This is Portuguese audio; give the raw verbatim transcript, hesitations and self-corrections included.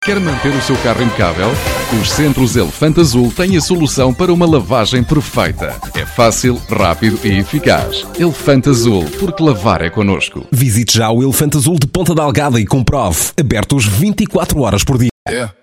Quer manter o seu carro impecável? Os Centros Elefante Azul têm a solução para uma lavagem perfeita. É fácil, rápido e eficaz. Elefante Azul, porque lavar é connosco. Visite já o Elefante Azul de Ponta Delgada e comprove. Abertos vinte e quatro horas por dia. Yeah.